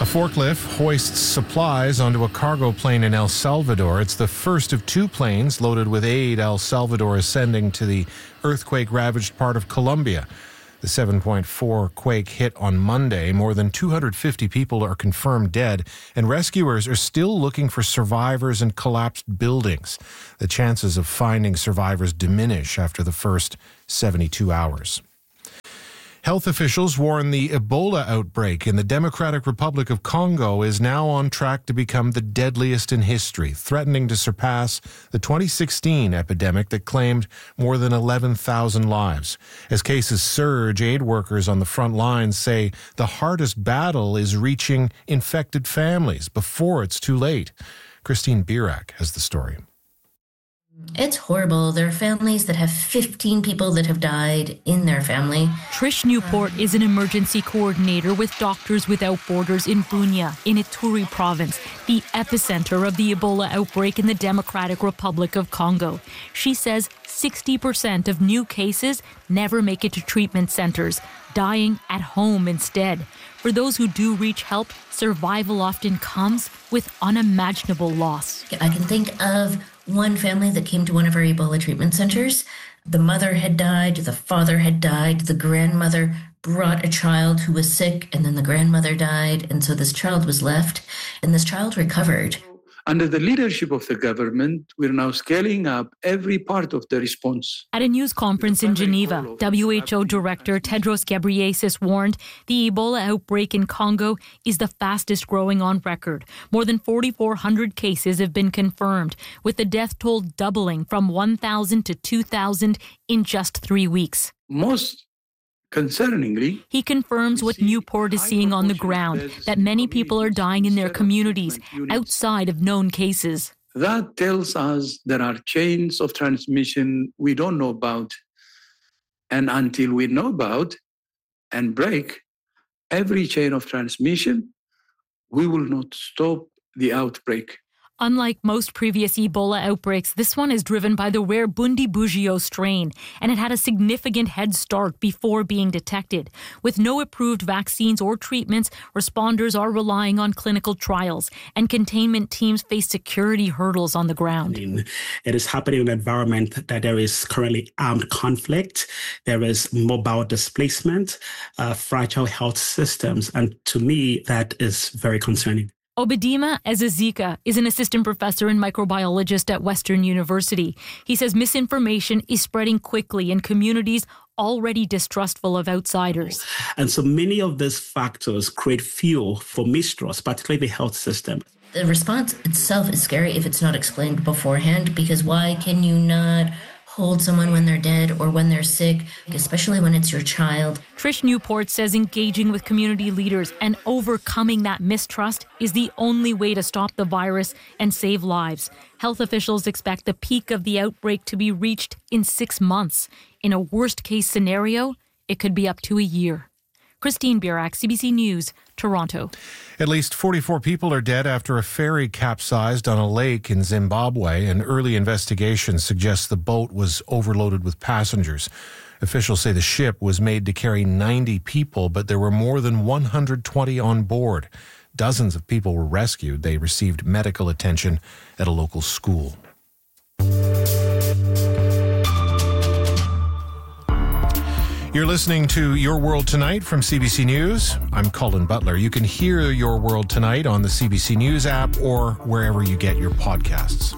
forklift hoists supplies onto a cargo plane in El Salvador. It's the first of two planes loaded with aid El Salvador is sending to the earthquake-ravaged part of Colombia. The 7.4 quake hit on Monday. More than 250 people are confirmed dead, and rescuers are still looking for survivors in collapsed buildings. The chances of finding survivors diminish after the first 72 hours. Health officials warn the Ebola outbreak in the Democratic Republic of Congo is now on track to become the deadliest in history, threatening to surpass the 2016 epidemic that claimed more than 11,000 lives. As cases surge, aid workers on the front lines say the hardest battle is reaching infected families before it's too late. Christine Birak has the story. It's horrible. There are families that have 15 people that have died in their family. Trish Newport is an emergency coordinator with Doctors Without Borders in Bunia, in Ituri province, the epicenter of the Ebola outbreak in the Democratic Republic of Congo. She says 60% of new cases never make it to treatment centers, dying at home instead. For those who do reach help, survival often comes with unimaginable loss. I can think of one family that came to one of our Ebola treatment centers. The mother had died, the father had died, the grandmother brought a child who was sick, and then the grandmother died, and so this child was left, and this child recovered. Under the leadership of the government, we're now scaling up every part of the response. At a news conference in Geneva, WHO Director Tedros Ghebreyesus warned the Ebola outbreak in Congo is the fastest growing on record. More than 4,400 cases have been confirmed, with the death toll doubling from 1,000 to 2,000 in just 3 weeks. Most concerningly, he confirms what Newport is seeing on the ground, that many people are dying in their communities outside of known cases. That tells us there are chains of transmission we don't know about. And until we know about and break every chain of transmission, we will not stop the outbreak. Unlike most previous Ebola outbreaks, this one is driven by the rare Bundibugyo strain, and it had a significant head start before being detected. With no approved vaccines or treatments, responders are relying on clinical trials, and containment teams face security hurdles on the ground. It is happening in an environment that there is currently armed conflict, there is mobile displacement, fragile health systems, and to me, that is very concerning. Obedima Ezezika is an assistant professor and microbiologist at Western University. He says misinformation is spreading quickly in communities already distrustful of outsiders. And so many of these factors create fuel for mistrust, particularly the health system. The response itself is scary if it's not explained beforehand, because why can you not hold someone when they're dead or when they're sick, especially when it's your child? Trish Newport says engaging with community leaders and overcoming that mistrust is the only way to stop the virus and save lives. Health officials expect the peak of the outbreak to be reached in 6 months. In a worst-case scenario, it could be up to a year. Christine Birak, CBC News, Toronto. At least 44 people are dead after a ferry capsized on a lake in Zimbabwe. An early investigation suggests the boat was overloaded with passengers. Officials say the ship was made to carry 90 people, but there were more than 120 on board. Dozens of people were rescued. They received medical attention at a local school. You're listening to Your World Tonight from CBC News. I'm Colin Butler. You can hear Your World Tonight on the CBC News app or wherever you get your podcasts.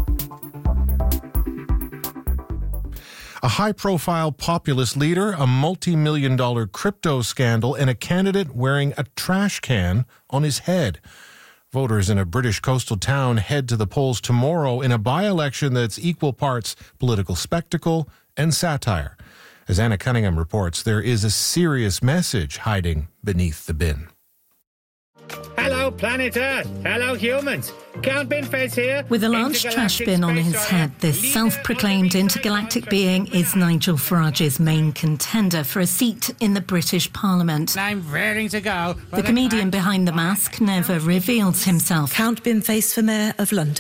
A high-profile populist leader, a multi-million-dollar crypto scandal, and a candidate wearing a trash can on his head. Voters in a British coastal town head to the polls tomorrow in a by-election that's equal parts political spectacle and satire. As Anna Cunningham reports, there is a serious message hiding beneath the bin. Hello, planet Earth. Hello, humans. Count Binface here. With a large trash bin on his head, this self-proclaimed intergalactic being is Nigel Farage's main contender for a seat in the British Parliament. I'm raring to go. The comedian behind the mask never reveals himself. Count Binface for Mayor of London.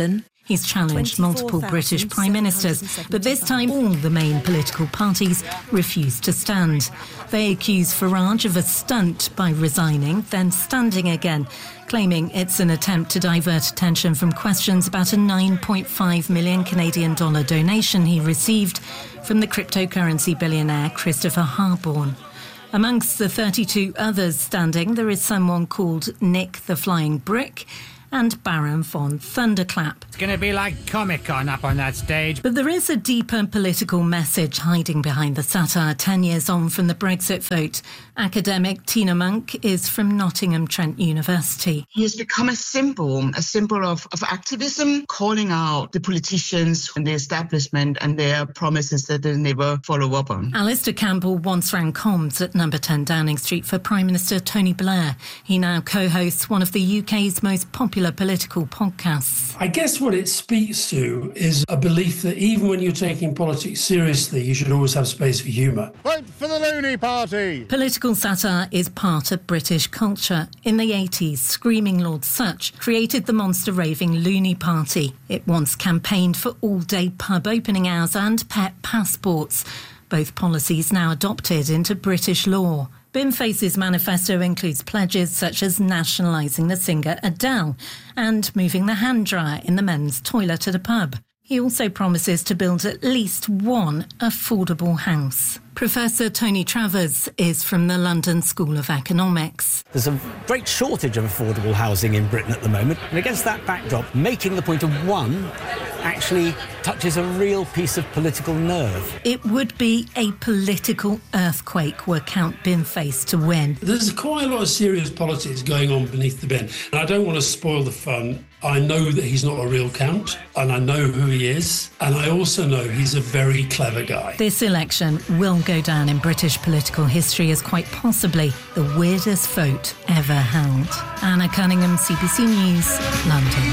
He's challenged multiple British prime ministers, but this time all the main political parties refused to stand. They accuse Farage of a stunt by resigning, then standing again, claiming it's an attempt to divert attention from questions about a $9.5 million Canadian dollar donation he received from the cryptocurrency billionaire Christopher Harborne. Amongst the 32 others standing, there is someone called Nick the Flying Brick and Baron von Thunderclap. It's going to be like Comic-Con up on that stage. But there is a deeper political message hiding behind the satire 10 years on from the Brexit vote. Academic Tina Monk is from Nottingham Trent University. He has become a symbol of activism, calling out the politicians and the establishment and their promises that they never follow up on. Alistair Campbell once ran comms at number 10 Downing Street for Prime Minister Tony Blair. He now co-hosts one of the UK's most popular political podcasts. I guess what it speaks to is a belief that even when you're taking politics seriously, you should always have space for humour. Vote for the Loony Party! Political satire is part of British culture. In the 80s, Screaming Lord Sutch created the monster raving Loony Party. It once campaigned for all-day pub opening hours and pet passports, both policies now adopted into British law. BIMFACE's manifesto includes pledges such as nationalising the singer Adele and moving the hand dryer in the men's toilet at a pub. He also promises to build at least one affordable house. Professor Tony Travers is from the London School of Economics. There's a great shortage of affordable housing in Britain at the moment, and against that backdrop, making the point of one actually touches a real piece of political nerve. It would be a political earthquake were Count BIMFACE to win. There's quite a lot of serious politics going on beneath the bin, and I don't want to spoil the fun. I know that he's not a real count, and I know who he is, and I also know he's a very clever guy. This election will go down in British political history as quite possibly the weirdest vote ever held. Anna Cunningham, CBC News,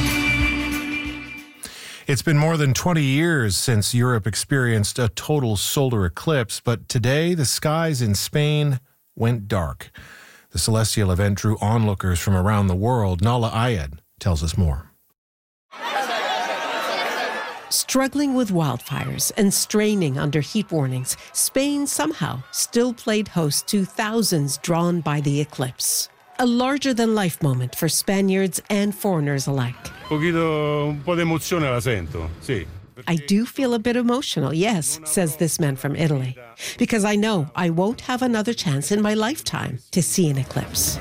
London. It's been more than 20 years since Europe experienced a total solar eclipse, but today the skies in Spain went dark. The celestial event drew onlookers from around the world. Nala Ayed tells us more. Struggling with wildfires and straining under heat warnings, Spain somehow still played host to thousands drawn by the eclipse. A larger-than-life moment for Spaniards and foreigners alike. Un po' di emozione la sento, sì. I do feel a bit emotional, yes, says this man from Italy, because I know I won't have another chance in my lifetime to see an eclipse.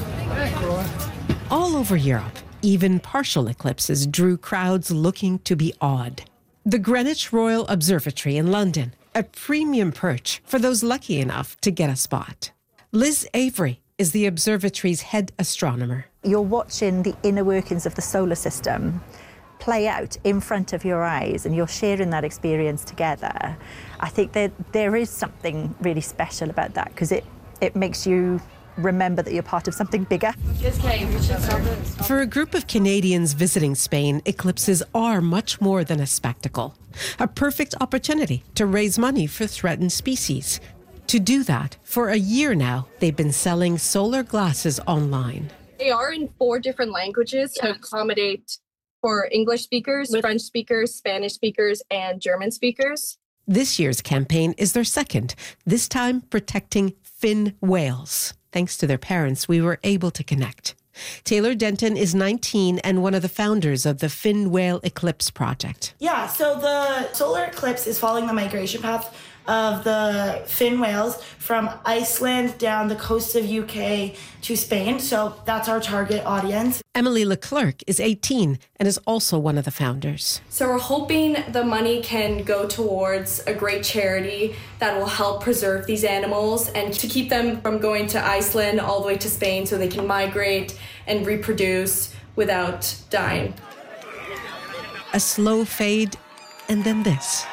All over Europe, even partial eclipses drew crowds looking to be awed. The Greenwich Royal Observatory in London, a premium perch for those lucky enough to get a spot. Liz Avery is the observatory's head astronomer. You're watching the inner workings of the solar system play out in front of your eyes, and you're sharing that experience together. I think that there is something really special about that, because it makes you remember that you're part of something bigger. For a group of Canadians visiting Spain, eclipses are much more than a spectacle. A perfect opportunity to raise money for threatened species. To do that, for a year now, they've been selling solar glasses online. They are in 4 different languages to accommodate for English speakers, French speakers, Spanish speakers, and German speakers. This year's campaign is their second, this time protecting fin whales. Thanks to their parents, we were able to connect. Taylor Denton is 19 and one of the founders of the Fin Whale Eclipse Project. Yeah, so the solar eclipse is following the migration path of the fin whales from Iceland down the coast of UK to Spain. So that's our target audience. Emily Leclerc is 18 and is also one of the founders. So we're hoping the money can go towards a great charity that will help preserve these animals and to keep them from going to Iceland all the way to Spain so they can migrate and reproduce without dying. A slow fade, and then this.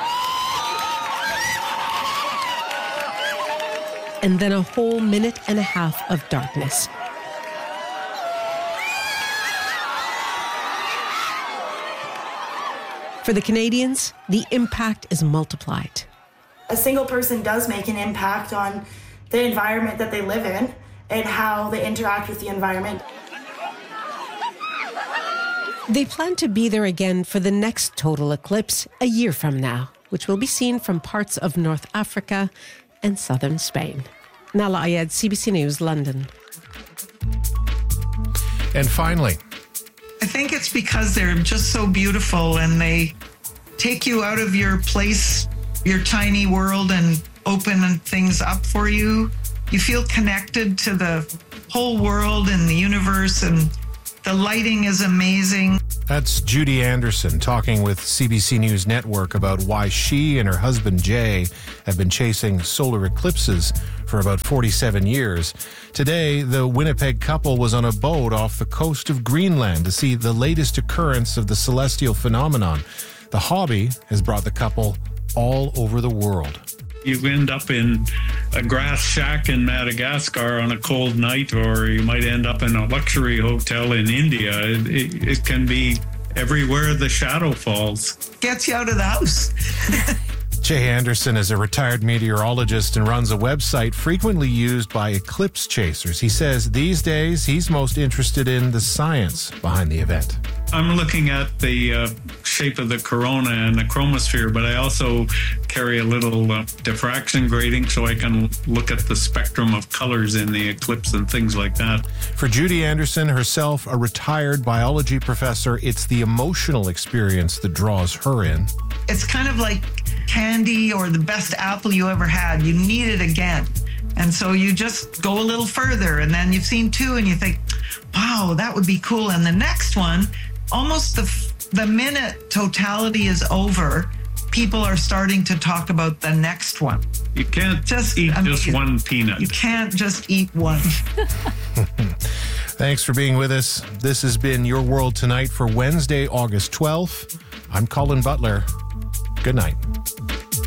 And then a whole minute and a half of darkness. For the Canadians, the impact is multiplied. A single person does make an impact on the environment that they live in and how they interact with the environment. They plan to be there again for the next total eclipse a year from now, which will be seen from parts of North Africa and southern Spain. Nala Ayed, CBC News, London. And finally, I think it's because they're just so beautiful and they take you out of your place, your tiny world, and open things up for you. You feel connected to the whole world and the universe, and the lighting is amazing. That's Judy Anderson talking with CBC News Network about why she and her husband Jay have been chasing solar eclipses for about 47 years. Today, the Winnipeg couple was on a boat off the coast of Greenland to see the latest occurrence of the celestial phenomenon. The hobby has brought the couple all over the world. You end up in a grass shack in Madagascar on a cold night, or you might end up in a luxury hotel in India. It can be everywhere the shadow falls. Gets you out of the house. Jay Anderson is a retired meteorologist and runs a website frequently used by eclipse chasers. He says these days he's most interested in the science behind the event. I'm looking at the shape of the corona and the chromosphere, but I also carry a little diffraction grating so I can look at the spectrum of colors in the eclipse and things like that. For Judy Anderson, herself a retired biology professor, it's the emotional experience that draws her in. It's kind of like candy or the best apple you ever had. You need it again. And so you just go a little further, and then you've seen two and you think, wow, that would be cool. And the next one, almost the minute totality is over, people are starting to talk about the next one. You can't just eat just one peanut. You can't just eat one. Thanks for being with us. This has been Your World Tonight for Wednesday, August 12th. I'm Colin Butler. Good night.